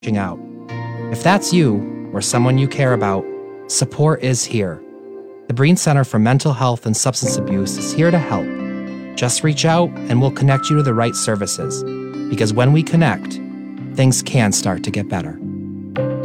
reaching out. If that's you or someone you care about, support is here. The Breen Center for Mental Health and Substance Abuse is here to help. Just reach out and we'll connect you to the right services. Because when we connect, things can start to get better.